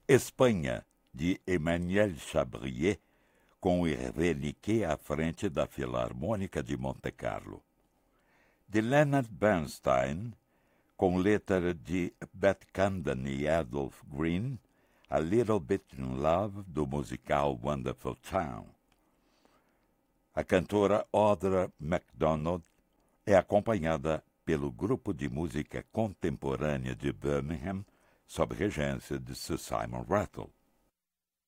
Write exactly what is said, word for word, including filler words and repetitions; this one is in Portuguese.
Espanha, de Emmanuel Chabrier, com Hervé Niquet à frente da Filarmônica de Monte Carlo. De Leonard Bernstein, com letra de Beth Camden e Adolph Green, A Little Bit in Love, do musical Wonderful Town. A cantora Audra MacDonald é acompanhada pelo grupo de música contemporânea de Birmingham, sob regência de Sir Simon Rattle.